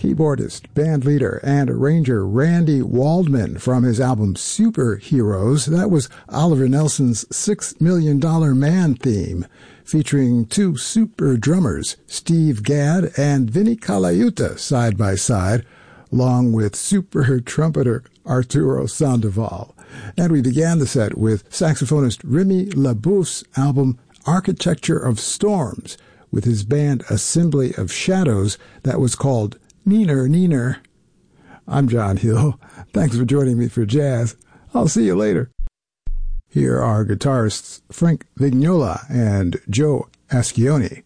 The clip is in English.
keyboardist, bandleader, and arranger Randy Waldman from his album Superheroes. That was Oliver Nelson's $6 Million Man theme, featuring two super drummers, Steve Gadd and Vinnie Colaiuta, side by side, along with super trumpeter Arturo Sandoval. And we began the set with saxophonist Remy LaBouffe's album Architecture of Storms, with his band Assembly of Shadows that was called Neener Neener. I'm John Hill. Thanks for joining me for jazz. I'll see you later. Here are guitarists Frank Vignola and Joe Ascioni.